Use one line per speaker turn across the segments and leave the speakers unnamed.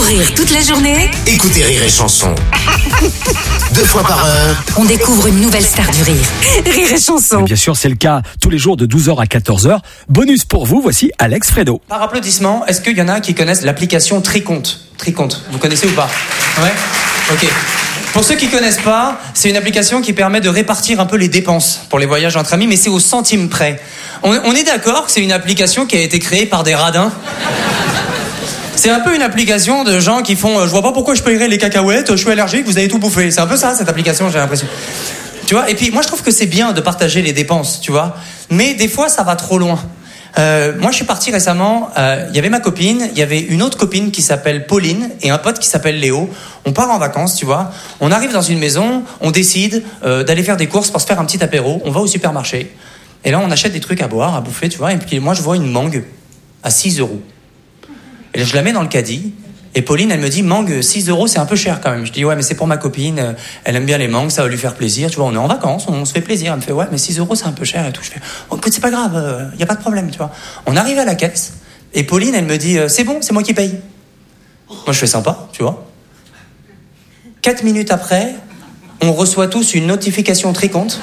rire toute la journée,
Écoutez Rire et Chanson. 2 fois par heure.
on découvre une nouvelle star du rire. Rire et Chanson.
Et bien sûr, c'est le cas tous les jours de 12h à 14h. Bonus pour vous, voici Alex Fredo.
Par applaudissement, est-ce qu'il y en a qui connaissent l'application Tricompte? Tricompte, vous connaissez ou pas? Ouais. Ok. Pour ceux qui connaissent pas, c'est une application qui permet de répartir un peu les dépenses pour les voyages entre amis, mais c'est au centime près. On est d'accord que c'est une application qui a été créée par des radins? C'est un peu une application de gens qui font je vois pas pourquoi je payerais les cacahuètes, je suis allergique, vous avez tout bouffé. C'est un peu ça, cette application, j'ai l'impression. Tu vois, et puis moi je trouve que c'est bien de partager les dépenses, tu vois, mais des fois ça va trop loin. Moi je suis parti récemment, il y avait ma copine, il y avait une autre copine qui s'appelle Pauline et un pote qui s'appelle Léo. On part en vacances, tu vois, on arrive dans une maison, on décide d'aller faire des courses pour se faire un petit apéro, on va au supermarché et là on achète des trucs à boire, à bouffer, tu vois, et puis moi je vois une mangue à 6 €. Et là, je la mets dans le caddie. Et Pauline, elle me dit, mangue, 6 €, c'est un peu cher quand même. Je dis, ouais, mais c'est pour ma copine. Elle aime bien les mangues, ça va lui faire plaisir. Tu vois, on est en vacances, on se fait plaisir. Elle me fait, ouais, mais 6 € c'est un peu cher et tout. Je fais, oh, écoute, c'est pas grave, y a pas de problème, tu vois. On arrive à la caisse. Et Pauline, elle me dit, c'est bon, c'est moi qui paye. Moi, je fais sympa, tu vois. 4 minutes après, on reçoit tous une notification Tricompte.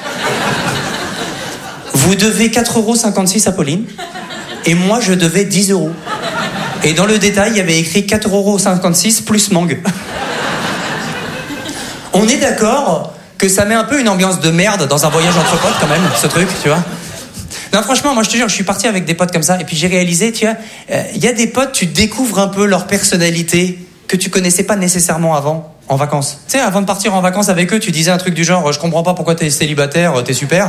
Vous devez 4,56 € à Pauline. Et moi, je devais 10 €. Et dans le détail, il y avait écrit 4,56 € plus mangue. On est d'accord que ça met un peu une ambiance de merde dans un voyage entre potes quand même, ce truc, tu vois. Non, franchement, moi je te jure, je suis parti avec des potes comme ça, et puis j'ai réalisé, tu vois, il y a des potes, tu découvres un peu leur personnalité que tu connaissais pas nécessairement avant, en vacances. Tu sais, avant de partir en vacances avec eux, tu disais un truc du genre, je comprends pas pourquoi t'es célibataire, t'es super.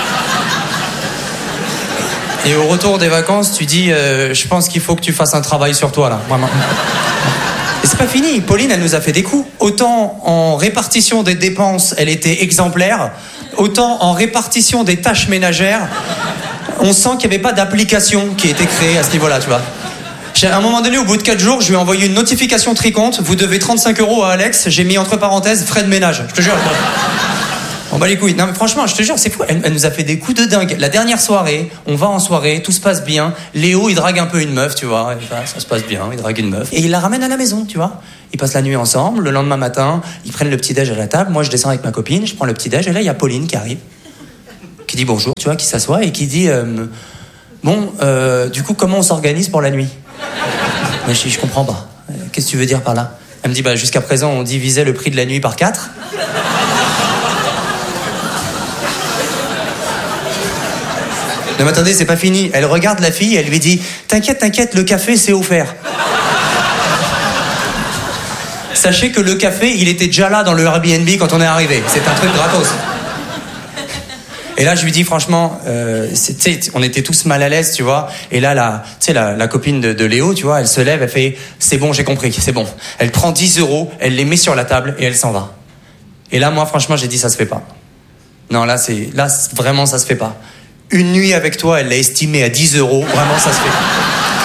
Et au retour des vacances, tu dis, je pense qu'il faut que tu fasses un travail sur toi, là, vraiment. Et c'est pas fini. Pauline, elle nous a fait des coups. Autant en répartition des dépenses, elle était exemplaire. Autant en répartition des tâches ménagères, on sent qu'il n'y avait pas d'application qui a été créée à ce niveau-là, tu vois. À un moment donné, au bout de 4 jours, je lui ai envoyé une notification Tricompte. Vous devez 35 € à Alex. J'ai mis entre parenthèses frais de ménage. Je te jure. On bat les couilles. Non mais franchement, je te jure, c'est fou. Elle nous a fait des coups de dingue. La dernière soirée, on va en soirée, tout se passe bien. Léo, il drague un peu une meuf, tu vois. Ça se passe bien, il drague une meuf. Et il la ramène à la maison, tu vois. Ils passent la nuit ensemble. Le lendemain matin, ils prennent le petit-déj à la table. Moi, je descends avec ma copine, je prends le petit-déj. Et là, il y a Pauline qui arrive, qui dit bonjour, tu vois, qui s'assoit et qui dit du coup, comment on s'organise pour la nuit? Mais je comprends pas. Qu'est-ce que tu veux dire par là? Elle me dit, jusqu'à présent, on divisait le prix de la nuit par 4. Non mais attendez, c'est pas fini. Elle regarde la fille, elle lui dit « T'inquiète, le café c'est offert. » Sachez que le café, il était déjà là dans le Airbnb quand on est arrivé. C'est un truc gratos. Et là, je lui dis franchement, on était tous mal à l'aise, tu vois. Et là, la copine de Léo, tu vois, elle se lève, elle fait « C'est bon, j'ai compris, c'est bon. » Elle prend 10 €, elle les met sur la table et elle s'en va. Et là, moi, franchement, j'ai dit « Ça se fait pas. » Non, là, vraiment, ça se fait pas. Une nuit avec toi, elle l'a estimé à 10 €. Vraiment, ça se fait.